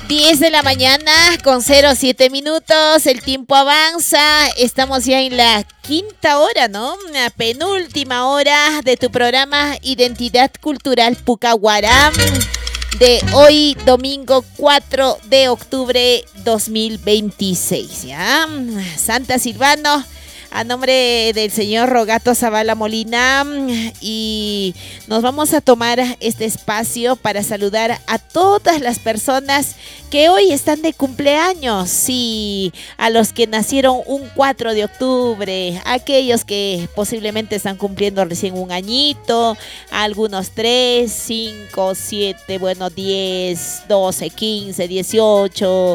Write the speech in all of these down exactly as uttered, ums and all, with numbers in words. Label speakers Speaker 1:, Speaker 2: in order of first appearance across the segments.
Speaker 1: diez de la mañana con cero siete minutos, el tiempo avanza, estamos ya en la quinta hora, ¿no? La penúltima hora de tu programa Identidad Cultural Pucahuaram de hoy, domingo cuatro de octubre dos mil veintiséis, ¿ya? Santa Silvano, a nombre del señor Rogato Zavala Molina, y nos vamos a tomar este espacio para saludar a todas las personas que hoy están de cumpleaños, sí, a los que nacieron un cuatro de octubre, a aquellos que posiblemente están cumpliendo recién un añito, a algunos tres, cinco, siete, bueno, diez, doce, quince, dieciocho,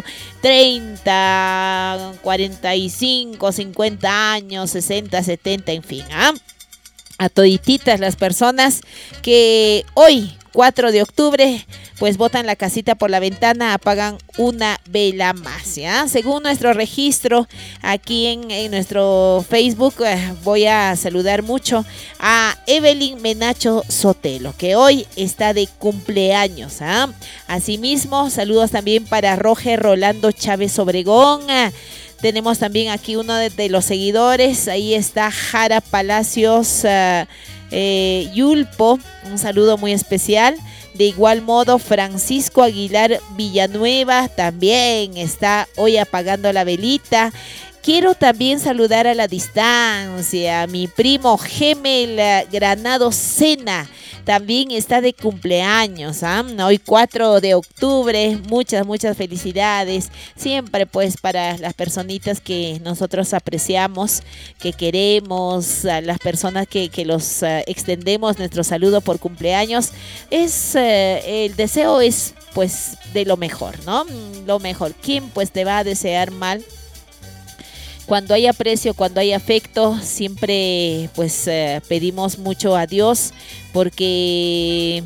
Speaker 1: treinta, cuarenta y cinco, cincuenta años, sesenta, setenta, en fin, ¿ah? A todititas las personas que hoy, cuatro de octubre, pues botan la casita por la ventana, apagan una vela más, ¿ya? Según nuestro registro aquí en, en nuestro Facebook, eh, voy a saludar mucho a Evelyn Menacho Sotelo, que hoy está de cumpleaños, ¿ah? Asimismo, saludos también para Roger Rolando Chávez Obregón. Tenemos también aquí uno de, de los seguidores, ahí está Jara Palacios uh, eh, Yulpo, un saludo muy especial. De igual modo, Francisco Aguilar Villanueva también está hoy apagando la velita. Quiero también saludar a la distancia a mi primo Gemel Granado Sena, también está de cumpleaños, ¿ah? Hoy cuatro de octubre, muchas, muchas felicidades, siempre pues para las personitas que nosotros apreciamos, que queremos, a las personas que, que los uh, extendemos nuestro saludo por cumpleaños, es, uh, el deseo es pues de lo mejor, ¿no? Lo mejor, ¿quién pues te va a desear mal? Cuando hay aprecio, cuando hay afecto, siempre pues eh, pedimos mucho a Dios porque,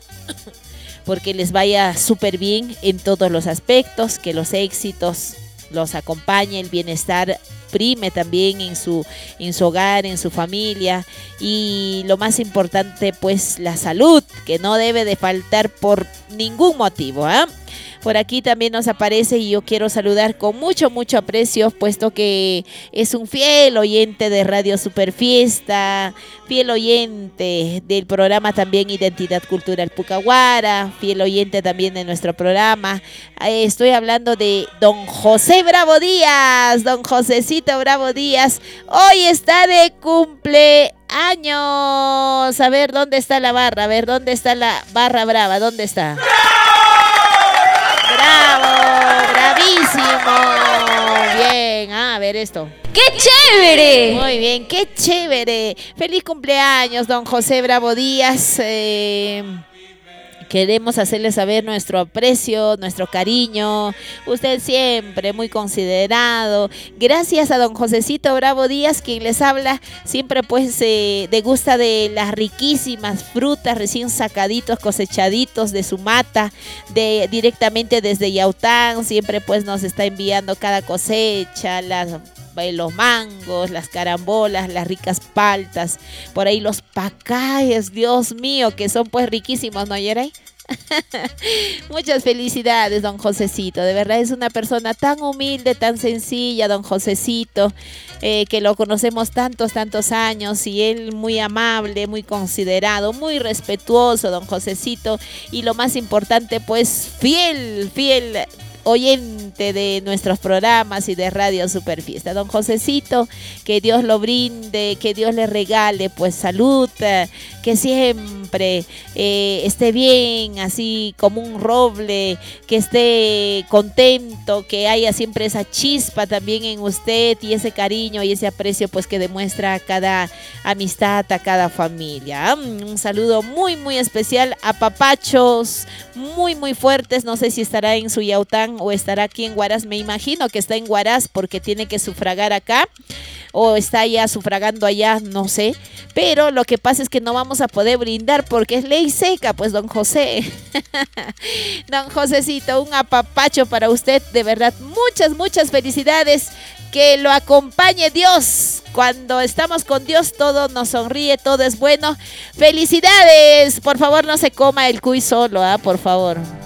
Speaker 1: porque les vaya súper bien en todos los aspectos, que los éxitos los acompañe, el bienestar prime también en su, en su hogar, en su familia, y lo más importante pues la salud, que no debe de faltar por ningún motivo, ¿eh? Por aquí también nos aparece, y yo quiero saludar con mucho, mucho aprecio, puesto que es un fiel oyente de Radio Superfiesta, fiel oyente del programa también Identidad Cultural Pucahuara, fiel oyente también de nuestro programa. Estoy hablando de don José Bravo Díaz, don Josecito Bravo Díaz, hoy está de cumpleaños. A ver, ¿dónde está la barra? A ver, ¿dónde está la barra brava? ¿Dónde está? ¡Bravo! ¡Bravísimo! Bien, ah, a ver esto.
Speaker 2: ¡Qué chévere!
Speaker 1: Muy bien, qué chévere. Feliz cumpleaños, don José Bravo Díaz. Eh, queremos hacerle saber nuestro aprecio, nuestro cariño. Usted siempre muy considerado. Gracias a don Josecito Bravo Díaz, quien les habla. Siempre pues eh, degusta de las riquísimas frutas recién sacaditos, cosechaditos de su mata, de, directamente desde Yaután. Siempre pues nos está enviando cada cosecha, las... los mangos, las carambolas, las ricas paltas, por ahí los pacayes, Dios mío, que son pues riquísimos, ¿no, Yeray? Muchas felicidades, don Josecito, de verdad es una persona tan humilde, tan sencilla, don Josecito, eh, que lo conocemos tantos, tantos años, y él muy amable, muy considerado, muy respetuoso, don Josecito, y lo más importante pues fiel, fiel oyente de nuestros programas y de Radio Superfiesta. Don Josecito, que Dios lo brinde, que Dios le regale pues salud, que siempre eh, esté bien, así como un roble, que esté contento, que haya siempre esa chispa también en usted y ese cariño y ese aprecio pues que demuestra a cada amistad, a cada familia. Un saludo muy muy especial a papachos muy muy fuertes, no sé si estará en su Yaután o estará aquí en Huaraz, me imagino que está en Huaraz porque tiene que sufragar acá o está ya sufragando allá, no sé, pero lo que pasa es que no vamos a poder brindar porque es ley seca, pues don José. Don Josecito, un apapacho para usted, de verdad, muchas, muchas felicidades, que lo acompañe Dios. Cuando estamos con Dios todo nos sonríe, todo es bueno. Felicidades, por favor no se coma el cuy solo, ¿ah? Por favor.